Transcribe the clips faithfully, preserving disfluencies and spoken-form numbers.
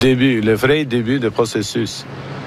Début, le vrai début du processus.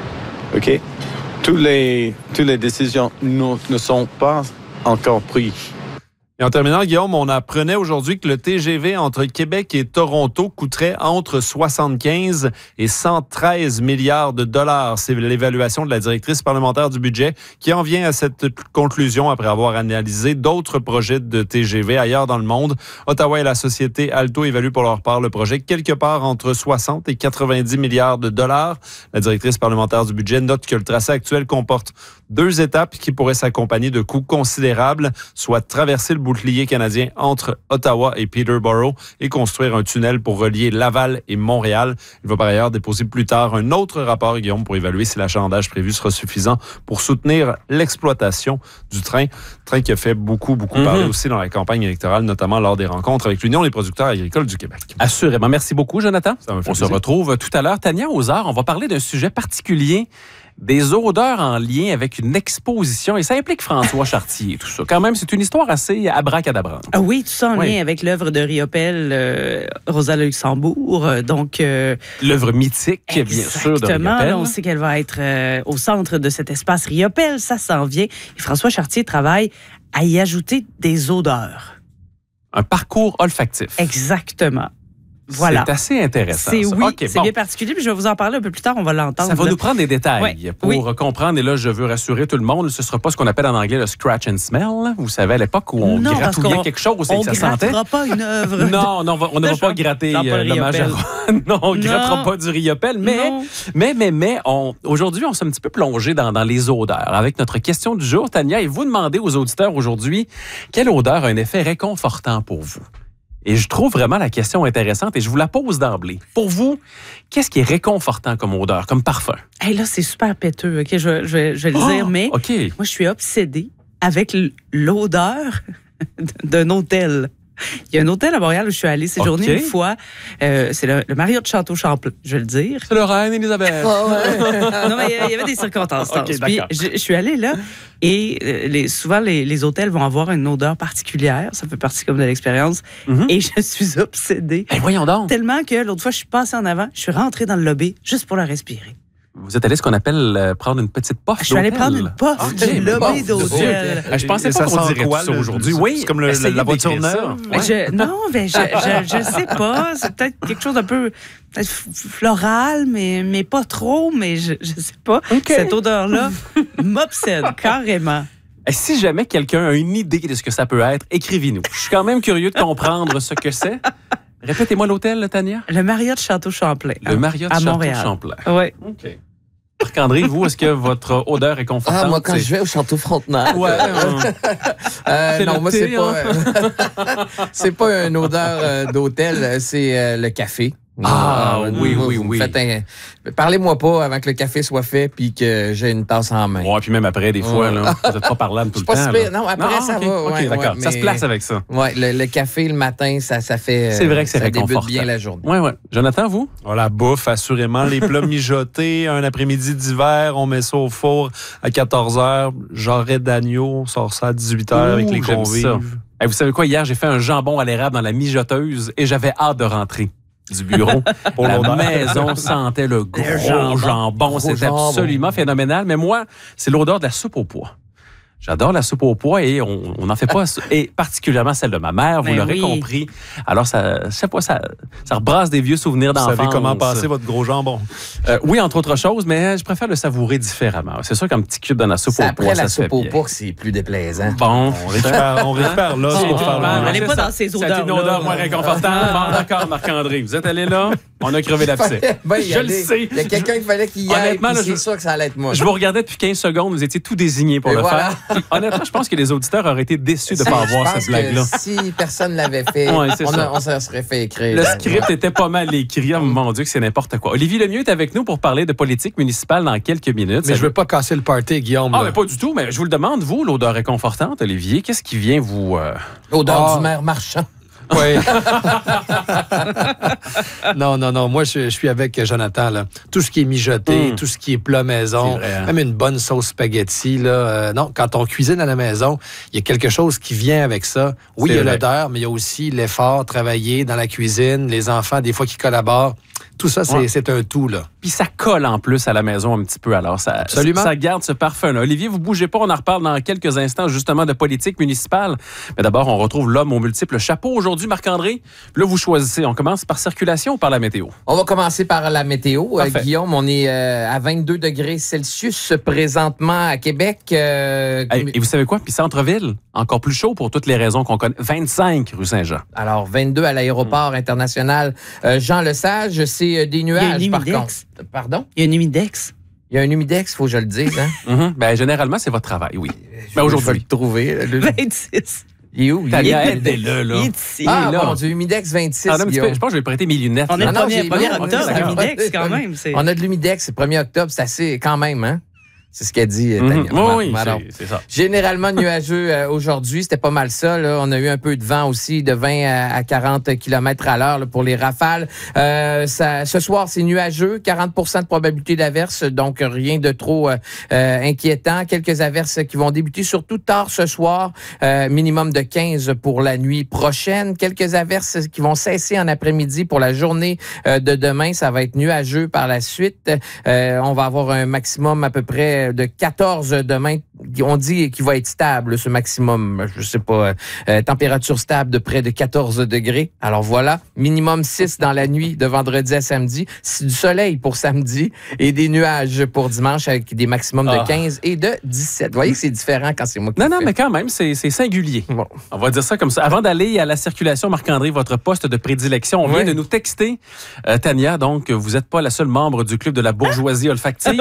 OK? Toutes les, toutes les décisions ne, ne sont pas encore prises. Et en terminant, Guillaume, on apprenait aujourd'hui que le T G V entre Québec et Toronto coûterait entre soixante-quinze et cent treize milliards de dollars. C'est l'évaluation de la directrice parlementaire du budget qui en vient à cette conclusion après avoir analysé d'autres projets de T G V ailleurs dans le monde. Ottawa et la société Alto évaluent pour leur part le projet quelque part entre soixante et quatre-vingt-dix milliards de dollars. La directrice parlementaire du budget note que le tracé actuel comporte deux étapes qui pourraient s'accompagner de coûts considérables, soit traverser le bouclier canadien entre Ottawa et Peterborough et construire un tunnel pour relier Laval et Montréal. Il va par ailleurs déposer plus tard un autre rapport, Guillaume, pour évaluer si l'achalandage prévu sera suffisant pour soutenir l'exploitation du train. Train qui a fait beaucoup, beaucoup mm-hmm. parler aussi dans la campagne électorale, notamment lors des rencontres avec l'Union des producteurs agricoles du Québec. Assurément. Merci beaucoup, Jonathan. On plaisir. se retrouve tout à l'heure. Tania, aux heures, on va parler d'un sujet particulier, des odeurs en lien avec une exposition, et ça implique François Chartier et tout ça. Quand même, c'est une histoire assez abracadabrante. Ah oui, tout ça en oui. lien avec l'œuvre de Riopelle, euh, Rosa Luxembourg. Donc, euh, l'œuvre mythique, bien sûr, de Riopelle. Exactement. On sait qu'elle va être euh, au centre de cet espace Riopelle. Ça s'en vient. Et François Chartier travaille à y ajouter des odeurs. Un parcours olfactif. Exactement. Voilà. C'est assez intéressant. C'est, ça. oui, okay, c'est bon. bien particulier, puis je vais vous en parler un peu plus tard, on va l'entendre. Ça va là. nous prendre des détails ouais. pour oui. comprendre, et là, je veux rassurer tout le monde, ce ne sera pas ce qu'on appelle en anglais le scratch and smell. Vous savez, à l'époque où on non, gratouillait quelque chose et que ça sentait. On ne grattera pas une œuvre. Non, non, on ne va pas gratter l'hommage à... Non, on ne grattera pas du Riopelle, mais, mais, mais, mais, on... aujourd'hui, on s'est un petit peu plongé dans, dans les odeurs. Avec notre question du jour, Tania, et vous demandez aux auditeurs aujourd'hui, quelle odeur a un effet réconfortant pour vous? Et je trouve vraiment la question intéressante et je vous la pose d'emblée. Pour vous, qu'est-ce qui est réconfortant comme odeur, comme parfum? Hey, là, c'est super péteux, OK? Je, je, je vais le oh, dire, mais okay. moi, je suis obsédée avec l'odeur d'un hôtel. Il y a un hôtel à Montréal où je suis allée séjourner okay. une fois. Euh, c'est le, le Marriott Château-Champlain, je vais le dire. C'est le Reine Élisabeth. Oh, ouais. Non, mais il y avait des circonstances. Okay, Puis je, je suis allée là et euh, les, souvent, les, les hôtels vont avoir une odeur particulière. Ça fait partie comme de l'expérience. Mm-hmm. Et je suis obsédée. Hey, voyons donc. Tellement que l'autre fois, je suis passée en avant, je suis rentrée dans le lobby juste pour la respirer. Vous êtes allé ce qu'on appelle euh, prendre une petite puff d'hôtel. Je suis allée prendre une puff okay, du lobby d'hôtel. Je pensais pas qu'on dirait tout ça aujourd'hui. Oui, c'est comme le, la voiture neuve. Ouais. Non, mais je, je, je sais pas. C'est peut-être quelque chose d'un peu peut-être floral, mais, mais pas trop. Mais je, je sais pas. Okay. Cette odeur-là m'obsède carrément. Et si jamais quelqu'un a une idée de ce que ça peut être, écrivez-nous. Je suis quand même curieux de comprendre ce que c'est. Répétez-moi l'hôtel, Tania. Le Marriott Château-Champlain. Le Marriott à Château-Champlain. Oui. OK. Marc-André, vous, est-ce que votre odeur est confortante? Ah, moi, quand c'est... je vais au Château Frontenac. Ouais. euh, non, moi, thé, c'est pas... Hein? c'est pas une odeur euh, d'hôtel, c'est euh, le café. Ah, euh, oui, vous, oui, vous oui. Faites un... Parlez-moi pas avant que le café soit fait puis que j'ai une tasse en main. Ouais, puis même après, des fois, ouais. là, vous n'êtes pas parlable tout le pas temps. Super... Non, après, non, ça okay. va. OK, ouais, d'accord. Ouais, ça se place avec ça. Oui, le, le café le matin, ça, ça fait... C'est vrai que c'est ça réconfortant. débute bien la journée. Oui, oui. Jonathan, vous? Oh, la bouffe, assurément. Les plats mijotés, un après-midi d'hiver, on met ça au four à quatorze heures. Jarret d'agneau, on sort ça à dix-huit heures avec les convives. Hey, vous savez quoi? Hier, j'ai fait un jambon à l'érable dans la mijoteuse et j'avais hâte de rentrer du bureau. Pour la maison sentait le gros jambon. jambon. Gros C'était jambon. absolument phénoménal. Mais moi, c'est l'odeur de la soupe au pois. J'adore la soupe au pois et on n'en fait pas, et particulièrement celle de ma mère, vous Mais l'aurez oui. compris. Alors, ça, je sais pas, ça, ça rebrasse des vieux souvenirs d'enfance. Vous savez comment passer votre gros jambon? Euh, oui, entre autres choses, mais je préfère le savourer différemment. C'est sûr qu'un petit cube dans la soupe c'est au pois, ça se fait bien. Après la soupe au pois, c'est plus déplaisant. Bon. On récupère, on récupère là. On on n'est pas dans ces odeurs. C'est une odeur moins réconfortante. Bon, d'accord, Marc-André. Vous êtes allé là? On a crevé l'abcès. Ben, je le sais. Il y a quelqu'un qu'il fallait qu'il y aille, puis c'est sûr que ça allait être moi. Je vous regardais depuis quinze secondes, vous étiez tout désigné pour Et le voilà. faire. Honnêtement, je pense que les auditeurs auraient été déçus de ne pas avoir cette blague-là. Si personne ne l'avait fait, ouais, on, a, on se serait fait écrire. Le script était pas mal écrit. Oh, mon Dieu, que c'est n'importe quoi. Olivier Lemieux est avec nous pour parler de politique municipale dans quelques minutes. Mais ça je ne veux pas casser le party, Guillaume. Ah, mais pas du tout. Mais je vous le demande, vous, l'odeur réconfortante, Olivier, qu'est-ce qui vient vous... Euh... L'odeur ah. du maire Marchand. Oui. non, non, non. Moi, je, je suis avec Jonathan. Là. Tout ce qui est mijoté, mm. tout ce qui est plat maison, vrai, hein? même une bonne sauce spaghetti. Là, euh, non, quand on cuisine à la maison, il y a quelque chose qui vient avec ça. Oui, il y a l'odeur, mais il y a aussi l'effort, travailler dans la cuisine, les enfants, des fois, qui collaborent. Tout ça, c'est, Ouais. c'est un tout, là. Puis ça colle en plus à la maison un petit peu, alors ça, Absolument. ça garde ce parfum-là. Olivier, vous bougez pas, on en reparle dans quelques instants justement de politique municipale. Mais d'abord, on retrouve l'homme aux multiples chapeaux aujourd'hui, Marc-André. Là, vous choisissez, on commence par circulation ou par la météo? On va commencer par la météo. Euh, Parfait. Guillaume, on est euh, à vingt-deux degrés Celsius présentement à Québec. Euh, Et, et vous savez quoi? Puis centre-ville, encore plus chaud pour toutes les raisons qu'on connaît. vingt-cinq rue Saint-Jean. Alors, vingt-deux à l'aéroport international euh, Jean-Lesage. C'est euh, des Il y a nuages, une par humidex. contre. Pardon? Il y a une humidex. Il y a un humidex, faut que je le dise. Hein? Mhm. Ben, généralement, c'est votre travail, oui. Je Ben, vais- je vais aujourd'hui. le trouver. Le- vingt-six. Il est où? Il est Tania, où, elle, l'humidex? là, là. Il est ici. Ah, là. mon Dieu, humidex vingt-six, Attends un petit peu, Guillaume. je pense que je vais prêter mes lunettes. On est là. le non, premier, j'ai- premier non, octobre, on est- humidex, quand même. c'est- On a de l'humidex, c'est premier octobre, c'est assez, quand même, hein? C'est ce qu'a dit euh, Tania. Mhm. Oui, oui, Alors, c'est, c'est ça. généralement nuageux euh, aujourd'hui, c'était pas mal ça. Là. On a eu un peu de vent aussi, de vingt à quarante kilomètres à l'heure là, pour les rafales. Euh, ça, ce soir, c'est nuageux, quarante pour cent de probabilité d'averse, donc rien de trop euh, euh, inquiétant. Quelques averses qui vont débuter surtout tard ce soir, euh, minimum de quinze pour la nuit prochaine. Quelques averses qui vont cesser en après-midi pour la journée euh, de demain. Ça va être nuageux par la suite. Euh, on va avoir un maximum à peu près de quatorze demain. On dit qu'il va être stable, ce maximum. Je sais pas. Euh, température stable de près de quatorze degrés. Alors voilà. Minimum six dans la nuit de vendredi à samedi. C'est du soleil pour samedi et des nuages pour dimanche avec des maximums Ah. de quinze et de dix-sept. Vous voyez que c'est différent quand c'est moi qui Non, le non, fais. mais quand même, c'est, c'est singulier. Bon. On va dire ça comme ça. Avant d'aller à la circulation, Marc-André, votre poste de prédilection, on vient Oui. de nous texter. Euh, Tania, donc, vous n'êtes pas la seule membre du club de la bourgeoisie olfactive.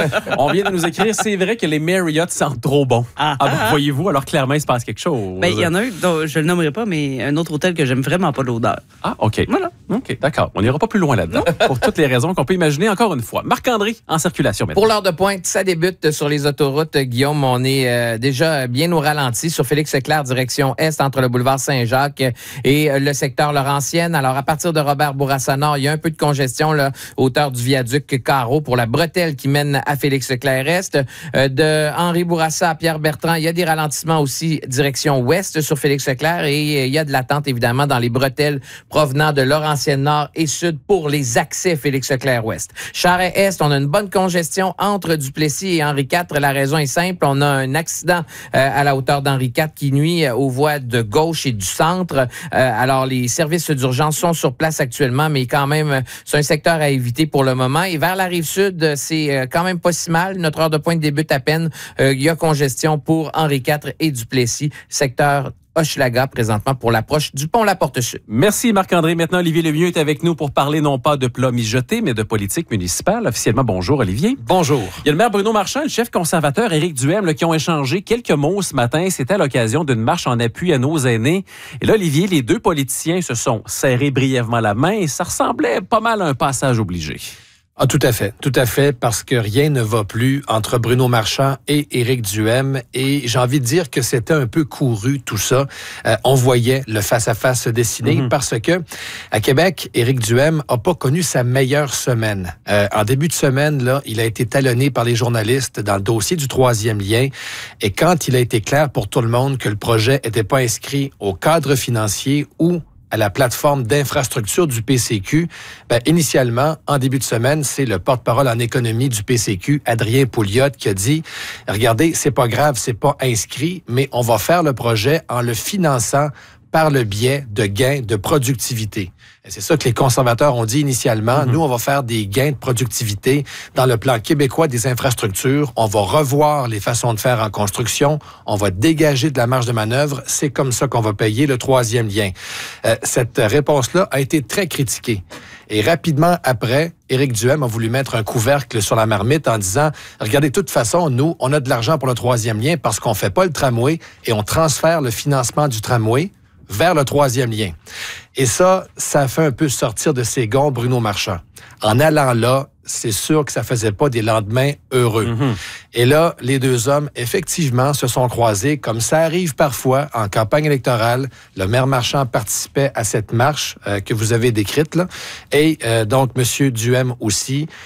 On vient de nous écrire, c'est vrai que les Marriott sentent trop bon. Ah, Ah, ben, voyez-vous, alors clairement, il se passe quelque chose. Ben, il y en a un, dont je le nommerai pas, mais un autre hôtel que j'aime vraiment pas l'odeur. Ah, OK. Voilà. OK, d'accord. On n'ira pas plus loin là-dedans. Pour toutes les raisons qu'on peut imaginer, encore une fois. Marc-André, en circulation maintenant. Pour l'heure de pointe, ça débute sur les autoroutes. Guillaume, on est euh, déjà bien au ralenti sur Félix-Leclerc, direction Est, entre le boulevard Saint-Jacques et euh, le secteur Laurentienne. Alors, à partir de Robert-Bourassa-Nord, il y a un peu de congestion, là, hauteur du viaduc Carreau pour la bretelle qui mène à Félix-Leclerc-Est. Euh, de Henri-Bourassa à Pierre-Bertrand, il y a des ralentissements aussi direction Ouest sur Félix-Leclerc et euh, il y a de l'attente, évidemment, dans les bretelles provenant de Laurentienne-Nord et Sud pour les accès Félix-Leclerc-Ouest. Charest-Est, on a une bonne congestion entre Duplessis et Henri quatre. La raison est simple, on a un accident euh, à la hauteur d'Henri quatre qui nuit euh, aux voies de gauche et du centre. Euh, alors, les services d'urgence sont sur place actuellement, mais quand même, euh, c'est un secteur à éviter pour le moment. Et vers la rive sud, euh, c'est euh, quand même pas si mal. Notre heure de pointe débute à peine. Euh, il y a congestion pour Henri quatre et Duplessis, secteur Hochelaga, présentement pour l'approche du pont La Porte-Sud. Merci Marc-André. Maintenant, Olivier Lemieux est avec nous pour parler non pas de plats mijotés, mais de politique municipale. Officiellement, bonjour Olivier. Bonjour. Il y a le maire Bruno Marchand et le chef conservateur Éric Duhem là, qui ont échangé quelques mots ce matin. C'était à l'occasion d'une marche en appui à nos aînés. Et là, Olivier, les deux politiciens se sont serrés brièvement la main et ça ressemblait pas mal à un passage obligé. Ah, tout à fait, tout à fait, parce que rien ne va plus entre Bruno Marchand et Éric Duhem. Et j'ai envie de dire que c'était un peu couru, tout ça. Euh, on voyait le face-à-face se dessiner mm-hmm. parce que à Québec, Éric Duhem a pas connu sa meilleure semaine. Euh, en début de semaine, là, il a été talonné par les journalistes dans le dossier du troisième lien. Et quand il a été clair pour tout le monde que le projet était pas inscrit au cadre financier ou à la plateforme d'infrastructure du P C Q, ben, initialement, en début de semaine, c'est le porte-parole en économie du P C Q, Adrien Pouliot, qui a dit, regardez, c'est pas grave, c'est pas inscrit, mais on va faire le projet en le finançant par le biais de gains de productivité. Et c'est ça que les conservateurs ont dit initialement. Mm-hmm. Nous, on va faire des gains de productivité dans le plan québécois des infrastructures. On va revoir les façons de faire en construction. On va dégager de la marge de manœuvre. C'est comme ça qu'on va payer le troisième lien. Euh, cette réponse-là a été très critiquée. Et rapidement après, Éric Duhem a voulu mettre un couvercle sur la marmite en disant, regardez, de toute façon, nous, on a de l'argent pour le troisième lien parce qu'on fait pas le tramway et on transfère le financement du tramway vers le troisième lien. Et ça, ça fait un peu sortir de ses gonds Bruno Marchand. En allant là, c'est sûr que ça faisait pas des lendemains heureux. Mm-hmm. Et là, les deux hommes, effectivement, se sont croisés, comme ça arrive parfois en campagne électorale. Le maire Marchand participait à cette marche euh, que vous avez décrite, là. Et euh, donc, M. Duhem aussi.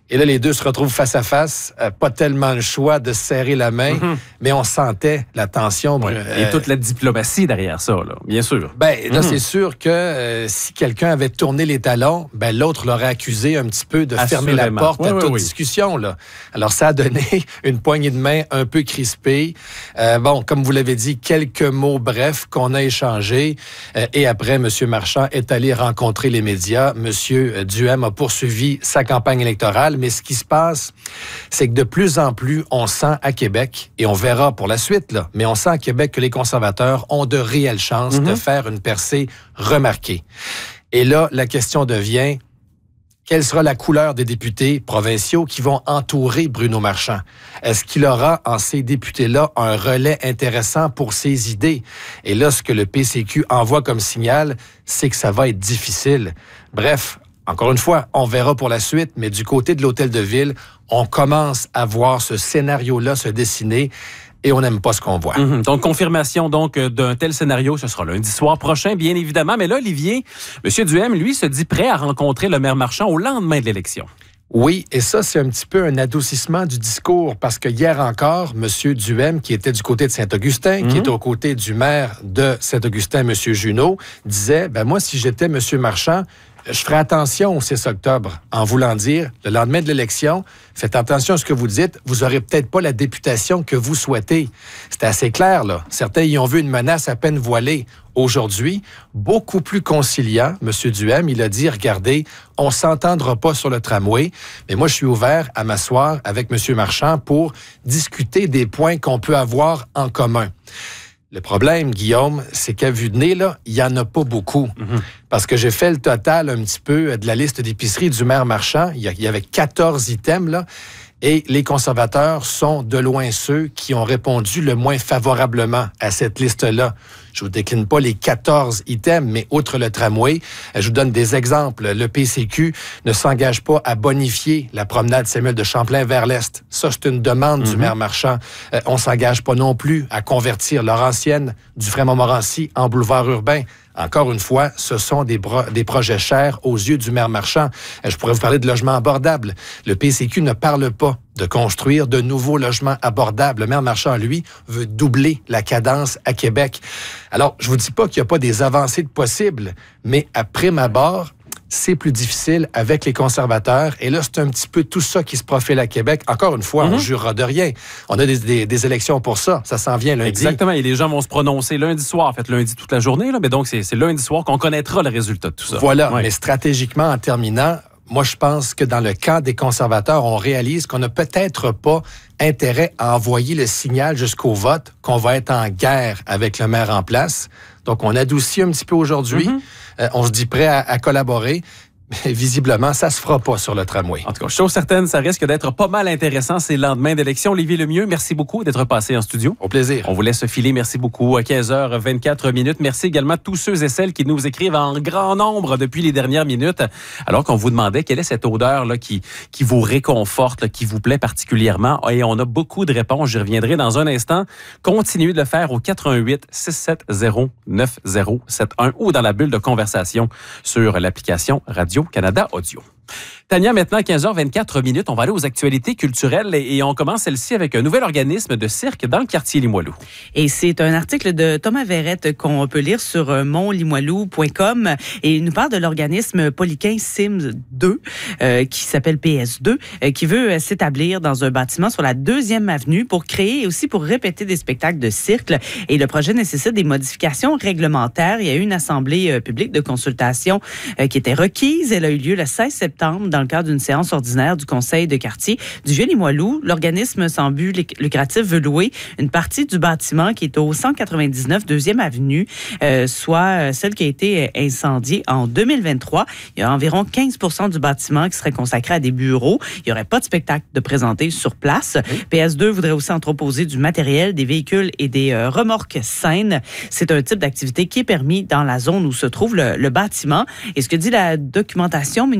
Et là, les deux se retrouvent face à face. Euh, pas tellement le choix de se serrer la main, mm-hmm. mais on sentait la tension. Oui. Euh, Et toute la diplomatie derrière ça, là, bien sûr. Ben, là, mm-hmm. c'est sûr que euh, si quelqu'un avait tourné les talons, ben, l'autre l'aurait accusé un petit peu de Assurément. fermer la porte oui, à oui, toute oui. discussion. Là. Alors, ça a donné une poignée de main un peu crispée. Euh, bon, comme vous l'avez dit, quelques mots brefs qu'on a échangés. Euh, et après, M. Marchand est allé rencontrer les médias. M. Duhem a poursuivi sa campagne électorale. Mais ce qui se passe, c'est que de plus en plus, on sent à Québec, et on verra pour la suite, là, mais on sent à Québec que les conservateurs ont de réelles chances mm-hmm. de faire une percée remarquée. Et là, la question devient, quelle sera la couleur des députés provinciaux qui vont entourer Bruno Marchand? Est-ce qu'il aura en ces députés-là un relais intéressant pour ses idées? Et là, ce que le P C Q envoie comme signal, c'est que ça va être difficile. Bref, encore une fois, on verra pour la suite, mais du côté de l'Hôtel de Ville, on commence à voir ce scénario-là se dessiner et on n'aime pas ce qu'on voit. Mm-hmm. Donc, confirmation donc d'un tel scénario, ce sera lundi soir prochain, bien évidemment. Mais là, Olivier, M. Duhem, lui, se dit prêt à rencontrer le maire Marchand au lendemain de l'élection. Oui, et ça, c'est un petit peu un adoucissement du discours, parce que hier encore, M. Duhem, qui était du côté de Saint-Augustin, mm-hmm. qui est aux côtés du maire de Saint-Augustin, M. Junot, disait, ben moi, si j'étais M. Marchand, je ferai attention au six octobre, en voulant dire, le lendemain de l'élection, faites attention à ce que vous dites, vous n'aurez peut-être pas la députation que vous souhaitez. C'était assez clair, là. Certains y ont vu une menace à peine voilée. Aujourd'hui, beaucoup plus conciliant, M. Duhem, il a dit, regardez, on ne s'entendra pas sur le tramway, mais moi, je suis ouvert à m'asseoir avec M. Marchand pour discuter des points qu'on peut avoir en commun. Le problème, Guillaume, c'est qu'à vue de nez, là, il n'y en a pas beaucoup. Mm-hmm. Parce que j'ai fait le total un petit peu de la liste d'épicerie du maire Marchand. Il y avait quatorze items, là. Et les conservateurs sont de loin ceux qui ont répondu le moins favorablement à cette liste-là. Je vous décline pas les quatorze items, mais outre le tramway, je vous donne des exemples. Le P C Q ne s'engage pas à bonifier la promenade Samuel de Champlain vers l'Est. Ça, c'est une demande mm-hmm. du maire Marchand. Euh, on s'engage pas non plus à convertir Laurentienne du Fremont-Montmorency en boulevard urbain. Encore une fois, ce sont des, bro- des projets chers aux yeux du maire Marchand. Je pourrais vous parler de logements abordables. Le P C Q ne parle pas de construire de nouveaux logements abordables. Le maire Marchand, lui, veut doubler la cadence à Québec. Alors, je vous dis pas qu'il n'y a pas des avancées de possibles, mais à prime abord, c'est plus difficile avec les conservateurs. Et là, c'est un petit peu tout ça qui se profile à Québec. Encore une fois, mm-hmm. on ne jurera de rien. On a des, des, des élections pour ça. Ça s'en vient lundi. Exactement. Et les gens vont se prononcer lundi soir. En fait, lundi toute la journée. Là, mais donc, c'est, c'est lundi soir qu'on connaîtra le résultat de tout ça. Voilà. Ouais. Mais stratégiquement, en terminant, moi, je pense que dans le camp des conservateurs, on réalise qu'on n'a peut-être pas intérêt à envoyer le signal jusqu'au vote qu'on va être en guerre avec le maire en place. Donc, on adoucit un petit peu aujourd'hui. Mm-hmm. Euh, on se dit prêt à, à collaborer. Mais visiblement, ça se fera pas sur le tramway. En tout cas, je suis chose certaine, ça risque d'être pas mal intéressant ces lendemains d'élection. Olivier Lemieux, merci beaucoup d'être passé en studio. Au plaisir. On vous laisse filer. Merci beaucoup. À quinze heures vingt-quatre minutes. Merci également à tous ceux et celles qui nous écrivent en grand nombre depuis les dernières minutes. Alors qu'on vous demandait quelle est cette odeur là qui, qui vous réconforte, là, qui vous plaît particulièrement. Et on a beaucoup de réponses. J'y reviendrai dans un instant. Continuez de le faire au quatre un huit, six sept zéro, neuf zéro sept un ou dans la bulle de conversation sur l'application Radio-Canada Audio. Tania, maintenant, quinze heures vingt-quatre minutes, on va aller aux actualités culturelles et on commence celle-ci avec un nouvel organisme de cirque dans le quartier Limoilou. Et c'est un article de Thomas Verrette qu'on peut lire sur mont limoilou point com et il nous parle de l'organisme Poliquin Sims deux euh, qui s'appelle P S deux, euh, qui veut s'établir dans un bâtiment sur la deuxième avenue pour créer et aussi pour répéter des spectacles de cirque. Et le projet nécessite des modifications réglementaires. Il y a eu une assemblée euh, publique de consultation euh, qui était requise. Elle a eu lieu le seize septembre dans le cadre d'une séance ordinaire du conseil de quartier du Vieux-Limoilou. L'organisme sans but lucratif veut louer une partie du bâtiment qui est au cent quatre-vingt-dix-neuf deuxième avenue, euh, soit celle qui a été incendiée en deux mille vingt-trois. Il y a environ quinze pour cent du bâtiment qui serait consacré à des bureaux. Il n'y aurait pas de spectacle de présenter sur place. Oui. P S deux voudrait aussi entreposer du matériel, des véhicules et des euh, remorques scènes. C'est un type d'activité qui est permis dans la zone où se trouve le, le bâtiment. Et ce que dit la documentation municipale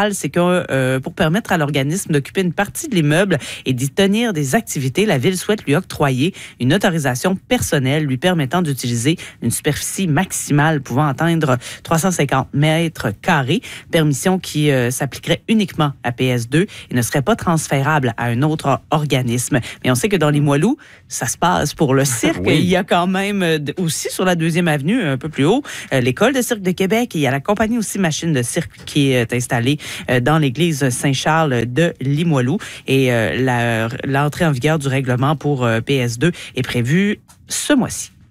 général, c'est que euh, pour permettre à l'organisme d'occuper une partie de l'immeuble et d'y tenir des activités, la Ville souhaite lui octroyer une autorisation personnelle lui permettant d'utiliser une superficie maximale pouvant atteindre trois cent cinquante mètres carrés, permission qui euh, s'appliquerait uniquement à P S deux et ne serait pas transférable à un autre organisme. Mais on sait que dans Limoilou, ça se passe pour le cirque. Oui. Il y a quand même aussi sur la deuxième avenue, un peu plus haut, l'École de cirque de Québec et il y a la compagnie aussi Machine de cirque qui est installée dans l'église Saint-Charles de Limoilou. Et la, l'entrée en vigueur du règlement pour P S deux est prévue ce mois-ci.